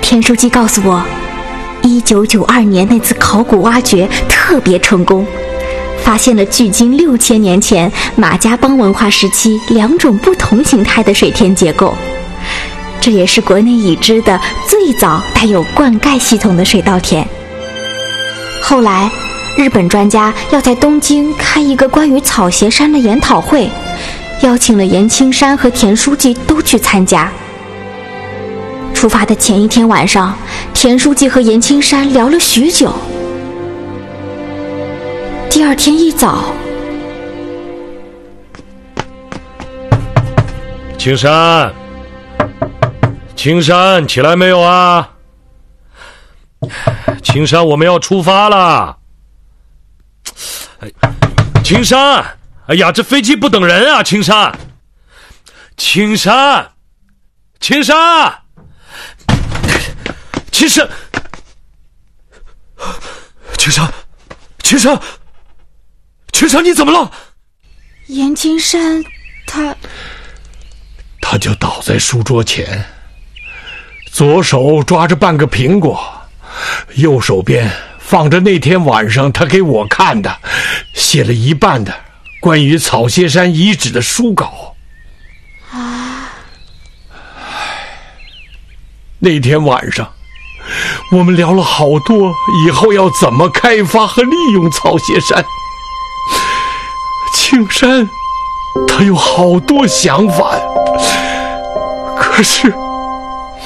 田书记告诉我，1992年那次考古挖掘特别成功，发现了距今6000年前马家浜文化时期2种不同形态的水田结构。这也是国内已知的最早带有灌溉系统的水稻田。后来日本专家要在东京开一个关于草鞋山的研讨会，邀请了严青山和田书记都去参加。出发的前一天晚上，田书记和严青山聊了许久。第二天一早， 青山，起来没有啊？青山，我们要出发了。青山，哎呀，这飞机不等人啊！青山，青山，你怎么了？ 严青山， 他就倒在书桌前，左手抓着半个苹果，右手边放着那天晚上他给我看的写了一半的关于草鞋山遗址的书稿。那天晚上我们聊了好多以后要怎么开发和利用草鞋山。青山他有好多想法，可是